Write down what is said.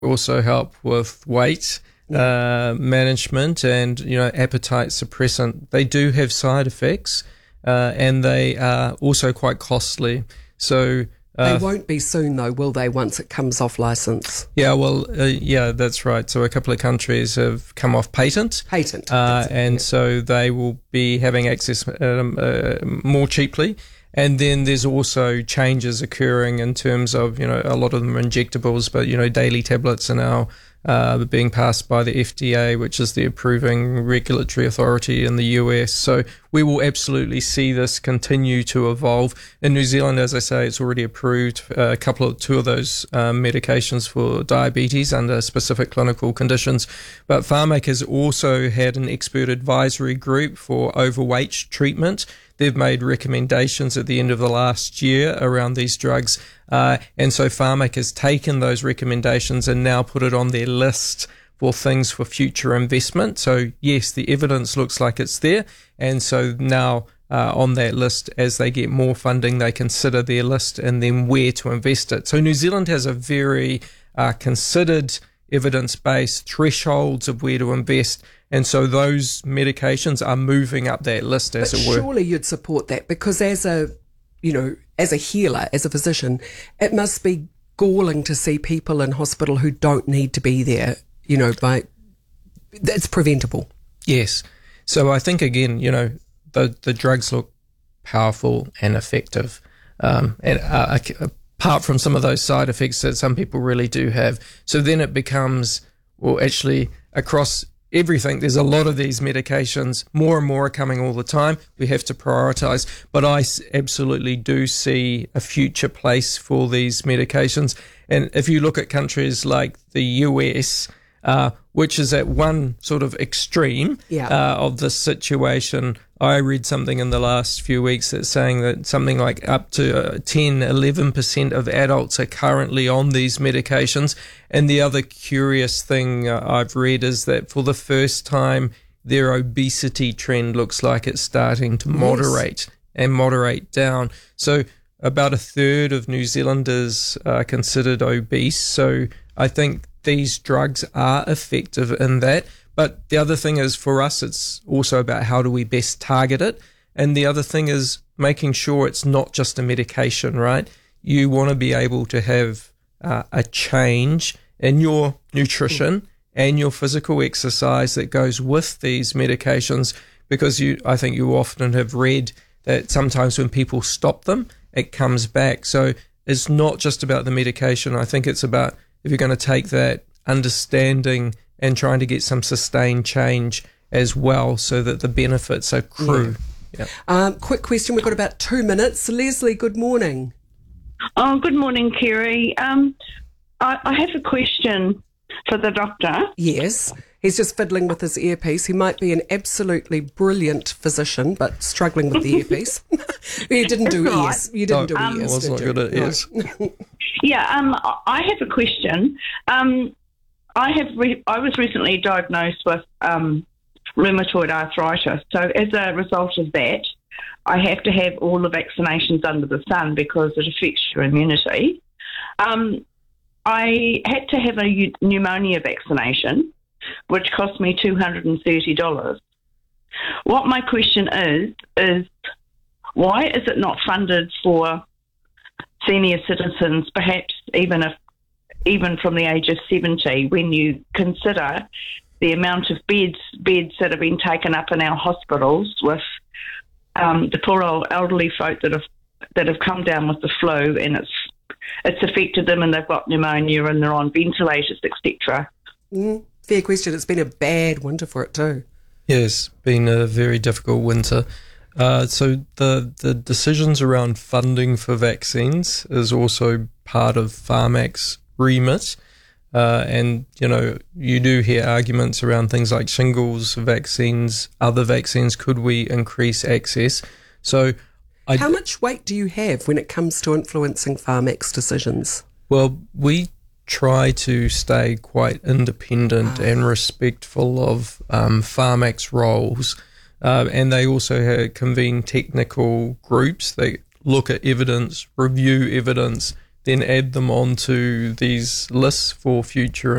also help with weight management and, appetite suppressant. They do have side effects, and they are also quite costly. So they won't be soon, though, will they, once it comes off license? Yeah, well, that's right. So a couple of countries have come off patent. So they will be having access more cheaply. And then there's also changes occurring in terms of, a lot of them are injectables, but, daily tablets are now being passed by the FDA, which is the approving regulatory authority in the US. So we will absolutely see this continue to evolve. In New Zealand, as I say, it's already approved two of those medications for diabetes under specific clinical conditions. But Pharmac has also had an expert advisory group for overweight treatment. They've made recommendations at the end of the last year around these drugs. And so Pharmac has taken those recommendations and now put it on their list for things for future investment. So yes, the evidence looks like it's there. And so now on that list, as they get more funding, they consider their list and then where to invest it. So New Zealand has a very considered evidence-based thresholds of where to invest. And so those medications are moving up that list, as it were. Surely you'd support that, because as a healer, as a physician, it must be galling to see people in hospital who don't need to be there, it's preventable. Yes. So I think, again, the drugs look powerful and effective. Apart from some of those side effects that some people really do have. So then it becomes, actually across everything, there's a lot of these medications, more and more are coming all the time. We have to prioritize, but I absolutely do see a future place for these medications. And if you look at countries like the US, which is at one sort of extreme of this situation, I read something in the last few weeks that's saying that something like up to 10-11% of adults are currently on these medications. And the other curious thing I've read is that for the first time, their obesity trend looks like it's starting to moderate down. So about a third of New Zealanders are considered obese. So I think these drugs are effective in that. But the other thing is, for us, it's also about how do we best target it. And the other thing is making sure it's not just a medication, right? You want to be able to have a change in your nutrition and your physical exercise that goes with these medications, because I think you often have read that sometimes when people stop them, it comes back. So it's not just about the medication. I think it's about, if you're going to take that, understanding and trying to get some sustained change as well, so that the benefits accrue. Yeah. Quick question. We've got about 2 minutes. Leslie, good morning. Oh, good morning, Kerry. I have a question for the doctor. Yes. He's just fiddling with his earpiece. He might be an absolutely brilliant physician, but struggling with the earpiece. You didn't do ears. You didn't do ears. I was not good at ears. I have a question. I was recently diagnosed with rheumatoid arthritis. So as a result of that, I have to have all the vaccinations under the sun because it affects your immunity. I had to have a pneumonia vaccination, which cost me $230. What my question is why is it not funded for senior citizens, perhaps even from the age of 70, when you consider the amount of beds that have been taken up in our hospitals with the poor old elderly folk that have come down with the flu, and it's affected them, and they've got pneumonia and they're on ventilators, etc. Fair question. It's been a bad winter for it too. Yes, been a very difficult winter. So the decisions around funding for vaccines is also part of Pharmac's remit. And, you do hear arguments around things like shingles vaccines, other vaccines. Could we increase access? So how much weight do you have when it comes to influencing Pharmac's decisions? Well, we try to stay quite independent and respectful of Pharmac's roles. And they also convene technical groups. They look at evidence, review evidence, then add them onto these lists for future